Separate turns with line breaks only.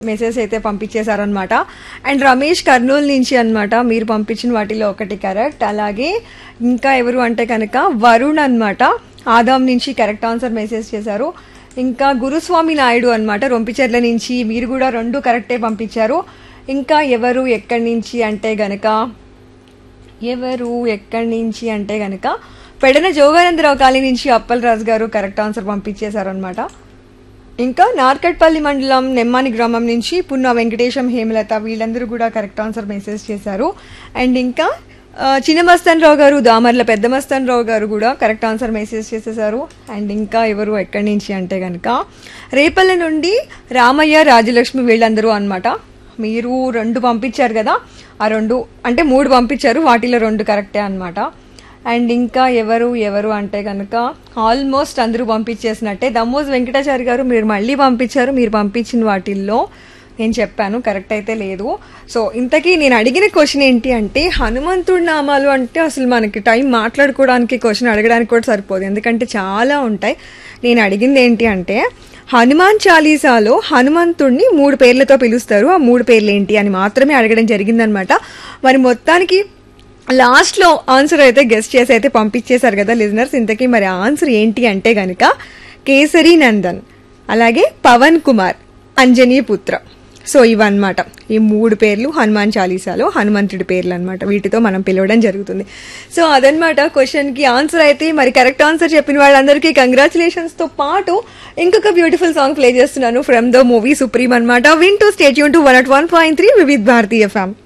Message అయితే పంపించేశారనమాట. And Ramesh Kurnool నుంచి అనమాట. మీరు పంపించిన వాటిలో ఒకటి కరెక్ట్. అలాగే ఇంకా ఎవరు అంటే కనుక వరుణ్ అనమాట, ఆదాం నుంచి కరెక్ట్ ఆన్సర్ మెసేజ్ చేశారు. ఇంకా గురుస్వామి నాయుడు అనమాట రొంపిచెర్ల నుంచి, మీరు కూడా 2 కరెక్టే పంపించారు. ఇంకా ఎవరు ఎక్కడి నుంచి అంటే గనక పెడన జోగానందరావు కాలనీ నుంచి అప్పలరాజు గారు కరెక్ట్ ఆన్సర్ పంపించేశారనమాట. ఇంకా నార్కట్పల్లి మండలం నెమ్మాని గ్రామం నుంచి పున్న వెంకటేశం, హేమలత వీళ్ళందరూ కూడా కరెక్ట్ ఆన్సర్ మెసేజ్ చేశారు. అండ్ ఇంకా చిన్న మస్తాన్ రావు గారు, దామర్ల పెద్ద మస్తాన్ రావు గారు కూడా కరెక్ట్ ఆన్సర్ మెసేజ్ చేసేసారు. అండ్ ఇంకా ఎవరు ఎక్కడి నుంచి అంటే కనుక రేపల్లె నుండి రామయ్య, రాజలక్ష్మి వీళ్ళందరూ అనమాట. మీరు 2 పంపించారు కదా, ఆ 2 అంటే 3 పంపించారు, వాటిలో 2 కరెక్టే అనమాట. అండ్ ఇంకా ఎవరు అంటే కనుక ఆల్మోస్ట్ అందరూ పంపించేసినట్టే. దమ్మోజ్ వెంకటాచారి గారు మీరు మళ్ళీ పంపించారు. మీరు పంపించిన వాటిల్లో నేను చెప్పాను కరెక్ట్ అయితే లేదు. సో ఇంతకీ నేను అడిగిన క్వశ్చన్ ఏంటి అంటే హనుమంతుడి నామాలు అంటే అసలు మనకి టైం మాట్లాడుకోవడానికి క్వశ్చన్ అడగడానికి కూడా సరిపోదు, ఎందుకంటే చాలా ఉంటాయి. నేను అడిగింది ఏంటి అంటే హనుమాన్ చాలీసాలో హనుమంతుడిని 3 పేర్లతో పిలుస్తారు, ఆ 3 పేర్లు ఏంటి అని మాత్రమే అడగడం జరిగిందనమాట. మరి మొత్తానికి లాస్ట్లో ఆన్సర్ అయితే గెస్ట్ చేసి అయితే పంపించేశారు కదా లిజనర్స్. ఇంతకీ మరి ఆన్సర్ ఏంటి అంటే గనక కేసరి నందన్, అలాగే పవన్ కుమార్, అంజనీ పుత్ర. సో ఇవన్నమాట ఈ 3 పేర్లు హనుమాన్ చాలీసాలో హనుమంతుడి పేర్లు అనమాట. వీటితో మనం పిలవడం జరుగుతుంది. సో అదనమాట క్వశ్చన్ కి ఆన్సర్ అయితే. మరి కరెక్ట్ ఆన్సర్ చెప్పిన వాళ్ళందరికీ కంగ్రాచులేషన్స్ తో పాటు ఇంకొక బ్యూటిఫుల్ సాంగ్ ప్లే చేస్తున్నాను ఫ్రమ్ ద మూవీ సుప్రీం అనమాట. వింటూ stay tune to 101.3 Vividh Bharati FM.